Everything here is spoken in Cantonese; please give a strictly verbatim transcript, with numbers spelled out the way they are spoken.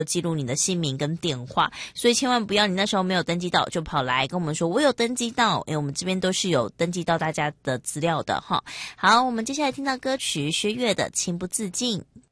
记录你的姓名跟电话，所以千万不要你那时候没有登记到就跑来跟我们说我有登记到，诶，我们这边都是有登记到大家的资料的哈。好，我们接下来听到歌曲薛岳的情不自禁。